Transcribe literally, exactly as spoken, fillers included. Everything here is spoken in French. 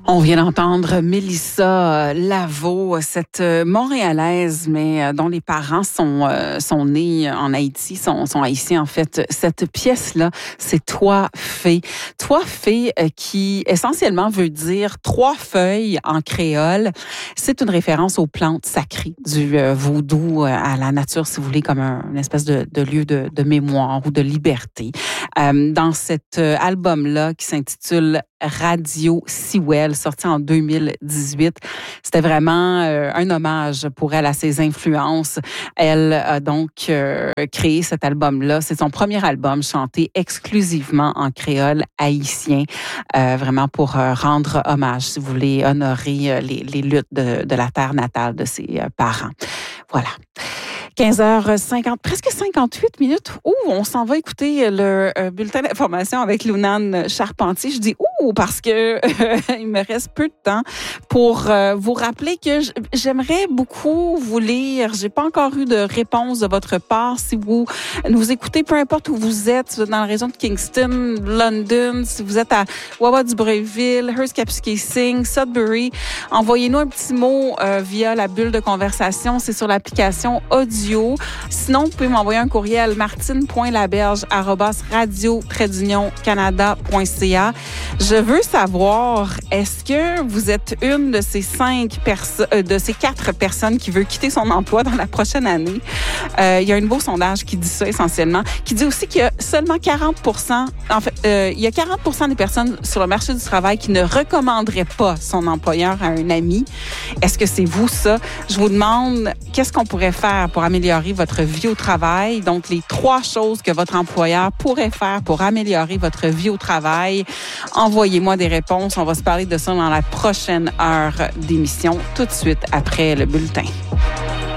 On vient d'entendre Mélissa Laveau, cette Montréalaise, mais dont les parents sont, euh, sont nés en Haïti, sont, sont haïtiens en fait. Cette pièce-là, c'est Toi Fée. Toi Fée euh, qui essentiellement veut dire trois feuilles en créole. C'est une référence aux plantes sacrées du euh, vaudou, euh, à la nature, si vous voulez, comme un, une espèce de, de lieu de, de mémoire ou de liberté. Euh, dans cet euh, album-là qui s'intitule Radio Sewell, sorti en deux mille dix-huit. C'était vraiment euh, un hommage pour elle à ses influences. Elle a donc euh, créé cet album-là. C'est son premier album chanté exclusivement en créole haïtien, euh, vraiment pour euh, rendre hommage, si vous voulez, honorer euh, les, les luttes de, de la terre natale de ses euh, parents. Voilà. quinze heures cinquante, presque cinquante-huit minutes. Ouh, on s'en va écouter le euh, bulletin d'information avec Lounane Charpentier. Je dis ouh parce que euh, il me reste peu de temps pour euh, vous rappeler que j'aimerais beaucoup vous lire. J'ai pas encore eu de réponse de votre part. Si vous nous écoutez, peu importe où vous êtes, si vous êtes dans la région de Kingston, London, si vous êtes à Wawa-du-Breuil-Ville, Hearst-Kapuskasing, Sudbury, envoyez-nous un petit mot euh, via la bulle de conversation. C'est sur l'application audio. Sinon, vous pouvez m'envoyer un courriel martine point laberge arobase radio trait d'union canada point c a. Je veux savoir, est-ce que vous êtes une de ces cinq personnes, euh, de ces quatre personnes qui veut quitter son emploi dans la prochaine année? Euh, il y a un nouveau sondage qui dit ça essentiellement, qui dit aussi qu'il y a seulement quarante pour cent, en fait, euh, il y a quarante pour cent des personnes sur le marché du travail qui ne recommanderaient pas son employeur à un ami. Est-ce que c'est vous, ça? Je vous demande, qu'est-ce qu'on pourrait faire pour améliorer votre vie au travail? Donc, les trois choses que votre employeur pourrait faire pour améliorer votre vie au travail. Envoyez-moi des réponses. On va se parler de ça dans la prochaine heure d'émission, tout de suite après le bulletin.